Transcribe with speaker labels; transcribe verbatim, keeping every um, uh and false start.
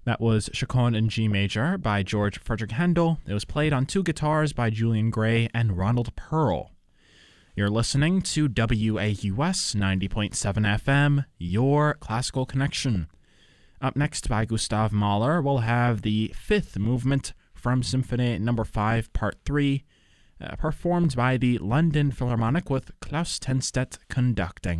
Speaker 1: That was Chaconne in G major by George Frederick Handel. It was played on two guitars by Julian Gray and Ronald Pearl. You're listening to W A U S ninety point seven F M, your classical connection. Up next by Gustav Mahler, we'll have the fifth movement from Symphony Number five, Part three, uh, performed by the London Philharmonic with Klaus Tenstedt conducting.